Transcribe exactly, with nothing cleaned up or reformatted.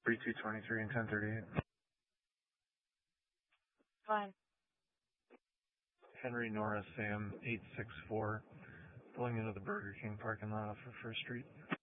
thirty-two twenty-three and ten thirty-eight. Fine. Henry Norris Sam eight six four, pulling into the Burger King parking lot off of First Street.